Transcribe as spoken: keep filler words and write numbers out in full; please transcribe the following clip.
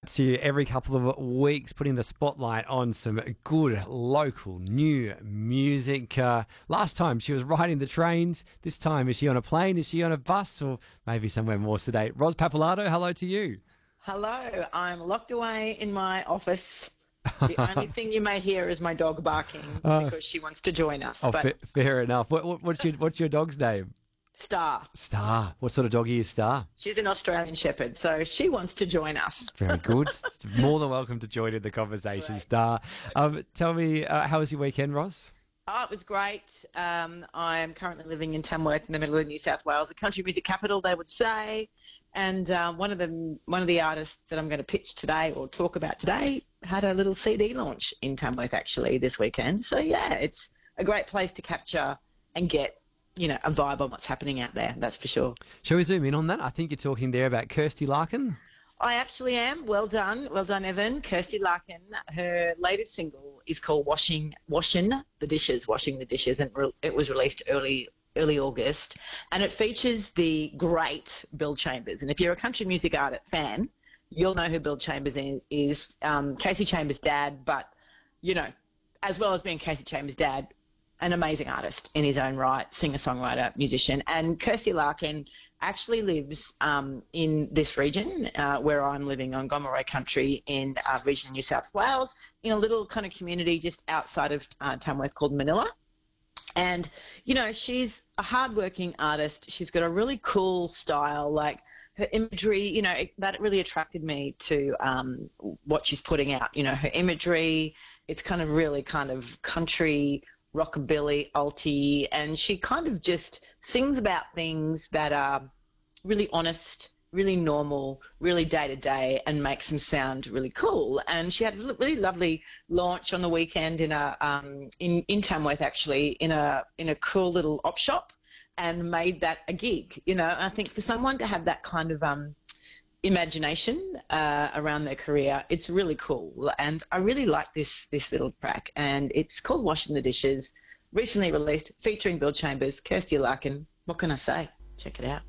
to you every couple of weeks, putting the spotlight on some good local new music. Uh, last time she was riding the trains. This time, is she on a plane? Is she on a bus? Or maybe somewhere more sedate? Ros Pappalardo, hello to you. Hello, I'm locked away in my office. The only thing you may hear is my dog barking Uh, because she wants to join us. Oh, but fa- fair enough. What, what, what's, your, what's your dog's name? Star, Star. What sort of doggy is Star? she's an Australian Shepherd, so she wants to join us. Very good. More than welcome to join in the conversation, Star. Um, tell me, uh, how was your weekend, Ross? Oh, it was great. Um, I'm currently living in Tamworth in the middle of New South Wales, the country music capital, they would say. And uh, one of them, one of the artists that I'm going to pitch today or talk about today had a little C D launch in Tamworth actually this weekend. So yeah, it's a great place to capture and get, you know, a vibe on what's happening out there. That's for sure. Shall we zoom in on that? I think you're talking there about Kirsty Larkin. I actually am. Well done. Well done, Evan. Kirsty Larkin, her latest single is called Washing Washing the Dishes, Washing the Dishes, and re- it was released early early August, and it features the great Bill Chambers. And if you're a country music artist fan, you'll know who Bill Chambers is, is um, Casey Chambers' dad, but, you know, as well as being Casey Chambers' dad, an amazing artist in his own right, singer-songwriter, musician. And Kirsty Larkin actually lives um, in this region uh, where I'm living on Gomeroi country in uh, region New South Wales, in a little kind of community just outside of uh, Tamworth called Manila. And, you know, she's a hardworking artist. She's got a really cool style, like her imagery, you know, it, that really attracted me to um, what she's putting out. You know, her imagery, it's kind of really kind of country, rockabilly, alty, and she kind of just sings about things that are really honest, really normal, really day-to-day, and makes them sound really cool. And she had a really lovely launch on the weekend in a um, in, in Tamworth, actually, in a in a cool little op shop, and made that a gig. You know, I think for someone to have that kind of um, imagination uh, around their career, it's really cool. And I really like this this little track, and it's called Washing the Dishes, recently released, featuring Bill Chambers, Kirsty Larkin. What can I say? Check it out.